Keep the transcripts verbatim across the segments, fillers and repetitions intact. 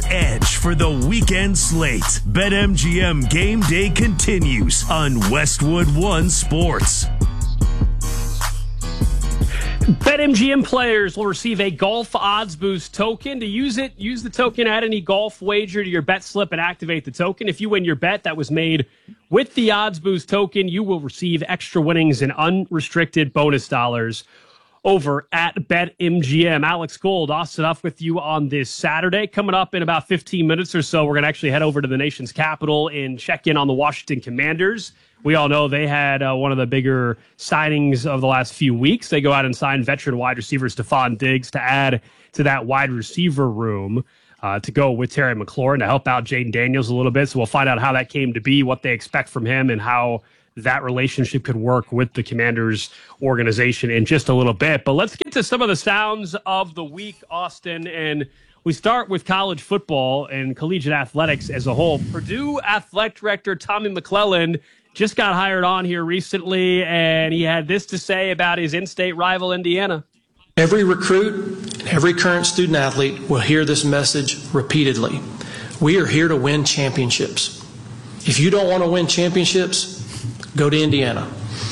edge for the weekend slate. BetMGM Game Day continues on Westwood One Sports. BetMGM players will receive a golf odds boost token. To use it, use the token, add any golf wager to your bet slip and activate the token. If you win your bet that was made with the odds boost token, you will receive extra winnings and unrestricted bonus dollars over at BetMGM. Alex Gold, Austin Huff with you on this Saturday. Coming up in about fifteen minutes or so, we're going to actually head over to the nation's capital and check in on the Washington Commanders. We all know they had uh, one of the bigger signings of the last few weeks. They go out and sign veteran wide receiver Stephon Diggs to add to that wide receiver room uh, to go with Terry McLaurin to help out Jaden Daniels a little bit. So we'll find out how that came to be, what they expect from him, and how that relationship could work with the Commanders organization in just a little bit. But let's get to some of the sounds of the week, Austin. And we start with college football and collegiate athletics as a whole. Purdue Athletic Director Tommy McClelland just got hired on here recently, and he had this to say about his in-state rival, Indiana. Every recruit and every current student athlete will hear this message repeatedly. We are here to win championships. If you don't want to win championships, go to Indiana.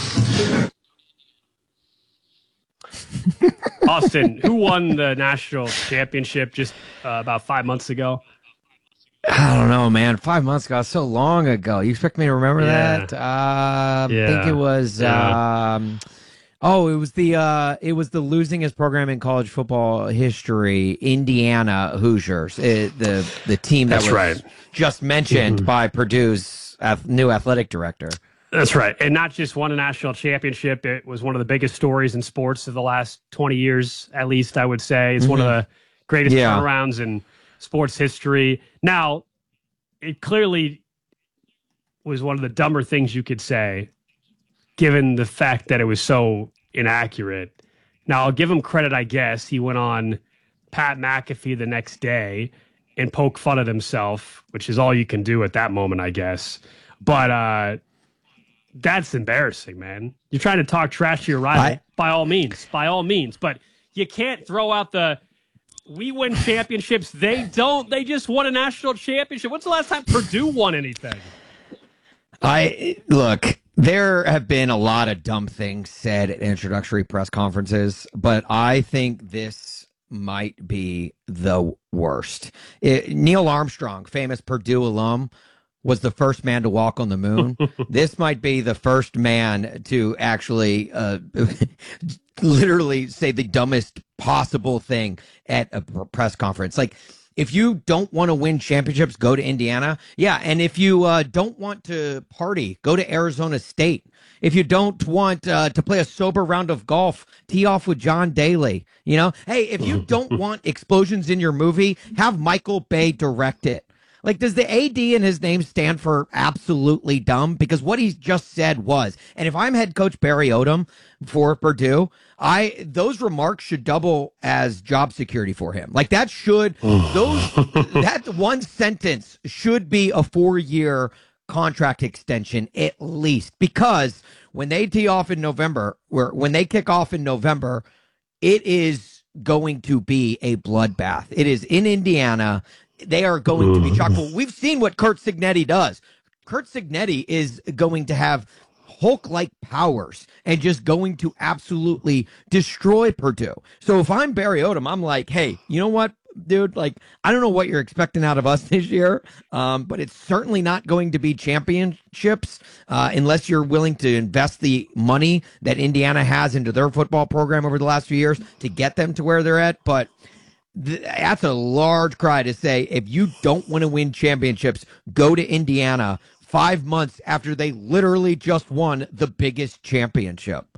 Austin, who won the national championship just uh, about five months ago? I don't know, man. Five months ago, so long ago. You expect me to remember Yeah. that? Uh, Yeah. I think it was. Yeah. Um, oh, it was the. Uh, it was the losingest program in college football history. Indiana Hoosiers, it, the the team that That's was right. just mentioned Mm-hmm. by Purdue's ath- new athletic director. That's right. And not just won a national championship. It was one of the biggest stories in sports of the last twenty years, at least, I would say. It's mm-hmm. one of the greatest Yeah. turnarounds in sports history. Now, it clearly was one of the dumber things you could say, given the fact that it was so inaccurate. Now, I'll give him credit, I guess. He went on Pat McAfee the next day and poked fun at himself, which is all you can do at that moment, I guess. But uh, that's embarrassing, man. You're trying to talk trash to your rival, I, by all means, by all means. But you can't throw out the, we win championships. They don't. They just won a national championship. When's the last time Purdue won anything? I look, there have been a lot of dumb things said at introductory press conferences, but I think this might be the worst. It, Neil Armstrong, famous Purdue alum, was the first man to walk on the moon. This might be the first man to actually uh, literally say the dumbest possible thing at a press conference. Like, if you don't want to win championships, go to Indiana. Yeah, and if you uh, don't want to party, go to Arizona State. If you don't want uh, to play a sober round of golf, tee off with John Daly. You know, hey, if you don't want explosions in your movie, have Michael Bay direct it. Like, does the A D in his name stand for absolutely dumb? Because what he just said was, and if I'm head coach Barry Odom for Purdue, I those remarks should double as job security for him. Like, that should, those, that one sentence should be a four-year contract extension at least. Because when they tee off in November, or when they kick off in November, it is going to be a bloodbath. It is in Indiana. They are going to be chock-full. We've seen what Kurt Signetti does. Kurt Signetti is going to have Hulk-like powers and just going to absolutely destroy Purdue. So if I'm Barry Odom, I'm like, hey, you know what, dude? Like, I don't know what you're expecting out of us this year, um, but it's certainly not going to be championships uh, unless you're willing to invest the money that Indiana has into their football program over the last few years to get them to where they're at. But that's a large cry to say, if you don't want to win championships, go to Indiana five months after they literally just won the biggest championship.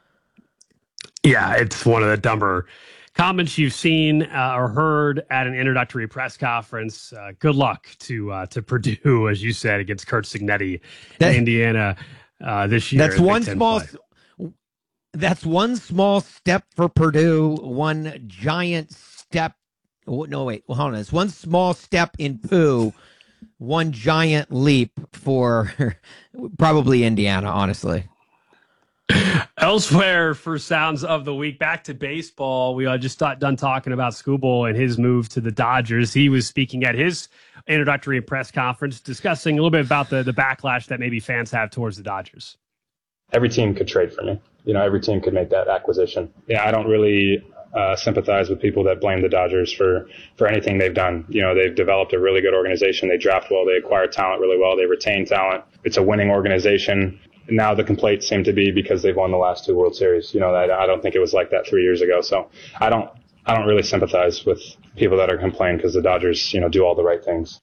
Yeah, it's one of the dumber comments you've seen uh, or heard at an introductory press conference. Uh, good luck to uh, to Purdue, as you said, against Kurt Signetti in Indiana uh, this year. That's one small... Play. That's one small step for Purdue, one giant step. No, wait, well, hold on. It's one small step in poo, one giant leap for probably Indiana, honestly. Elsewhere for sounds of the week, back to baseball. We uh, just got done talking about Skubal and his move to the Dodgers. He was speaking at his introductory press conference, discussing a little bit about the, the backlash that maybe fans have towards the Dodgers. Every team could trade for me. You know, every team could make that acquisition. Yeah, I don't really uh, sympathize with people that blame the Dodgers for, for anything they've done. You know, they've developed a really good organization. They draft well. They acquire talent really well. They retain talent. It's a winning organization. Now the complaints seem to be because they've won the last two World Series. You know, I, I don't think it was like that three years ago. So I don't, I don't really sympathize with people that are complaining because the Dodgers, you know, do all the right things.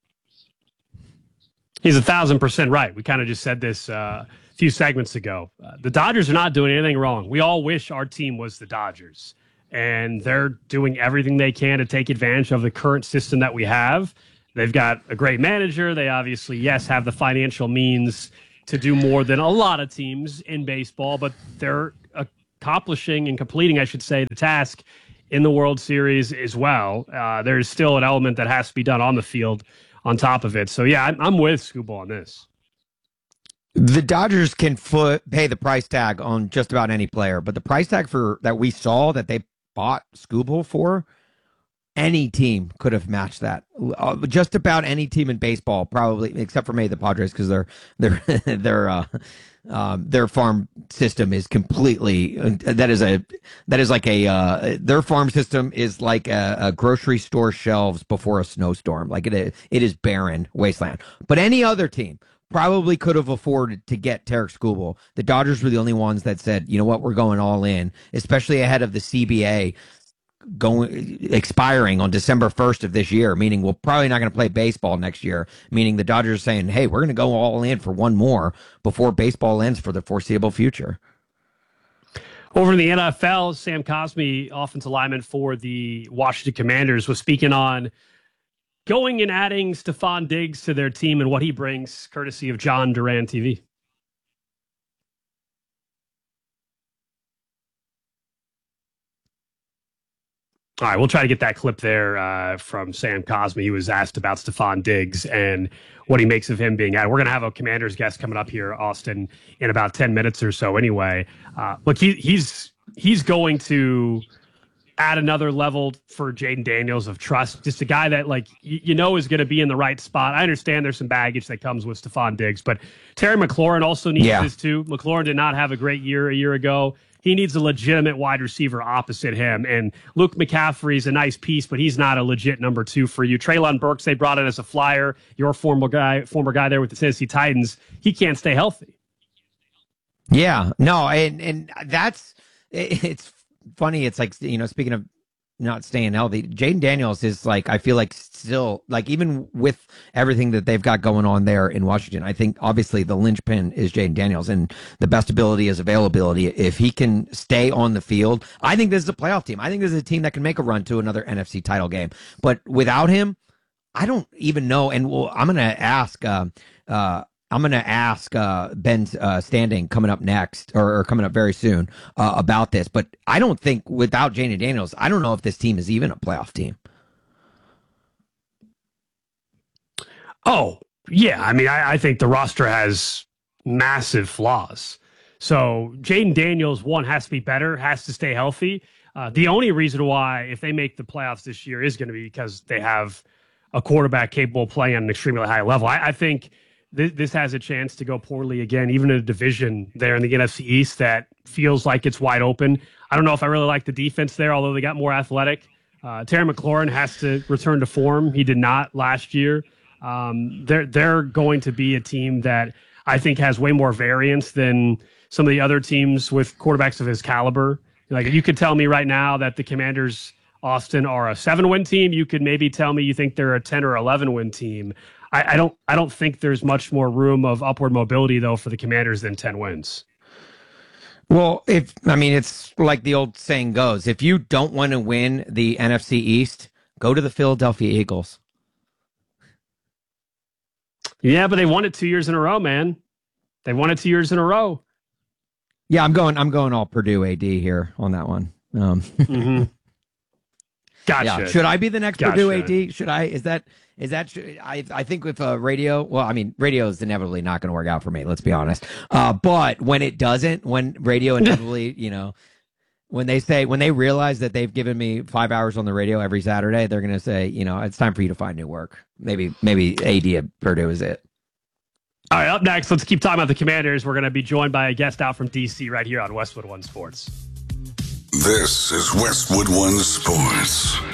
He's a thousand percent right. We kind of just said this uh, a few segments ago. Uh, the Dodgers are not doing anything wrong. We all wish our team was the Dodgers, and they're doing everything they can to take advantage of the current system that we have. They've got a great manager. They obviously, yes, have the financial means to do more than a lot of teams in baseball, but they're accomplishing and completing, I should say, the task in the World Series as well. Uh, there's still an element that has to be done on the field on top of it. So, yeah, I'm, I'm with Skubal on this. The Dodgers can foot, pay the price tag on just about any player, but the price tag for that we saw that they bought Skubal for, any team could have matched that. Uh, just about any team in baseball, probably, except for maybe the Padres, because their their their uh, um, their farm system is completely uh, that is a that is like a uh, their farm system is like a, a grocery store shelves before a snowstorm. Like it is, it is barren wasteland. But any other team probably could have afforded to get Tarik Skubal. The Dodgers were the only ones that said, you know what, we're going all in, especially ahead of the C B A going expiring on December first of this year, meaning we're probably not going to play baseball next year, meaning the Dodgers are saying, hey, we're going to go all in for one more before baseball ends for the foreseeable future. Over in the N F L, Sam Cosmi, offensive lineman for the Washington Commanders, was speaking on going and adding Stephon Diggs to their team and what he brings, courtesy of John Duran T V. All right, we'll try to get that clip there uh, from Sam Cosmi. He was asked about Stephon Diggs and what he makes of him being added. We're going to have a Commanders guest coming up here, Austin, in about ten minutes or so anyway. Uh, look, he, he's he's going to add another level for Jaden Daniels of trust. Just a guy that, like, you, you know is going to be in the right spot. I understand there's some baggage that comes with Stephon Diggs, but Terry McLaurin also needs yeah. this too. McLaurin did not have a great year a year ago. He needs a legitimate wide receiver opposite him. And Luke McCaffrey's a nice piece, but he's not a legit number two for you. Treylon Burks, they brought in as a flyer. Your former guy, former guy there with the Tennessee Titans, he can't stay healthy. Yeah, no, and and that's it's funny. It's like, you know, speaking of not staying healthy, Jaden Daniels is like, I feel like still, like, even with everything that they've got going on there in Washington, I think obviously the linchpin is Jaden Daniels, and the best ability is availability. If he can stay on the field, I think this is a playoff team. I think this is a team that can make a run to another N F C title game. But without him, I don't even know. And well, I'm going to ask, uh, uh, I'm going to ask uh, Ben uh, Standing coming up next, or, or coming up very soon, uh, about this. But I don't think without Jaden Daniels, I don't know if this team is even a playoff team. Oh, yeah. I mean, I, I think the roster has massive flaws. So Jaden Daniels, one, has to be better, has to stay healthy. Uh, the only reason why, if they make the playoffs this year, is going to be because they have a quarterback capable of playing on an extremely high level. I, I think this, this has a chance to go poorly again, even in a division there in the N F C East that feels like it's wide open. I don't know if I really like the defense there, although they got more athletic. Uh, Terry McLaurin has to return to form. He did not last year. Um, they're they're going to be a team that I think has way more variance than some of the other teams with quarterbacks of his caliber. Like, you could tell me right now that the Commanders, Austin, are a seven-win team. You could maybe tell me you think they're a ten or eleven-win team. I, I don't I don't think there's much more room of upward mobility, though, for the Commanders than ten wins. Well, if I mean, it's like the old saying goes, if you don't want to win the N F C East, go to the Philadelphia Eagles. Yeah, but they won it two years in a row, man. They won it two years in a row. Yeah, I'm going I'm going all Purdue A D here on that one. Um, mm-hmm. Gotcha. Yeah. Should I be the next Gotcha. Purdue A D? Should I? Is that is that? I I think with uh, radio. Well, I mean, radio is inevitably not going to work out for me. Let's be honest. Uh, but when it doesn't, when radio inevitably, you know, when they say when they realize that they've given me five hours on the radio every Saturday, they're going to say, you know, it's time for you to find new work. Maybe maybe A D at Purdue is it. All right, up next, let's keep talking about the Commanders. We're going to be joined by a guest out from D C right here on Westwood One Sports. This is Westwood One Sports.